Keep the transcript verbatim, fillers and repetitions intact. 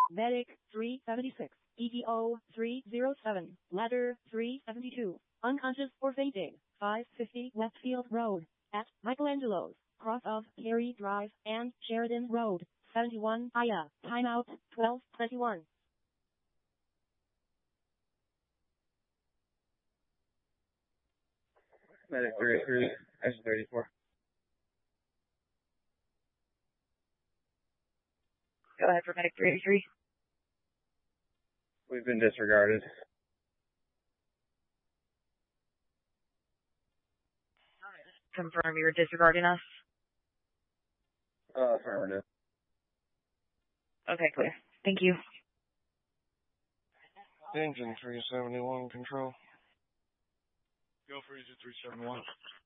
Medic three seventy-six, E T O three oh seven, Ladder three seventy-two, unconscious or fainting, five fifty Westfield Road, at Michelangelo's, cross of Cary Drive and Sheridan Road, seventy-one I A, timeout, twelve twenty-one. Medic three oh three, Action thirty-four. Go ahead for Medic three eighty-three. We've been disregarded. Confirm you're disregarding us. Uh, affirmative. Okay, clear. Thank you. Engine three seventy-one, control. Go for engine three seventy-one.